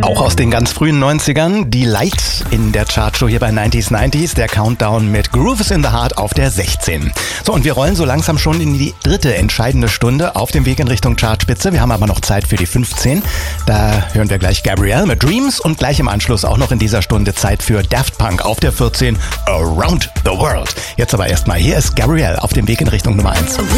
Auch aus den ganz frühen 90ern, die Lights in der Chartshow hier bei 90s, der Countdown mit Groove is in the Heart auf der 16. So, und wir rollen so langsam schon in die dritte entscheidende Stunde auf dem Weg in Richtung Chartspitze. Wir haben aber noch Zeit für die 15. Da hören wir gleich Gabrielle mit Dreams und gleich im Anschluss auch noch in dieser Stunde Zeit für Daft Punk auf der 14, Around the World. Jetzt aber erstmal, hier ist Gabrielle auf dem Weg in Richtung Nummer 1.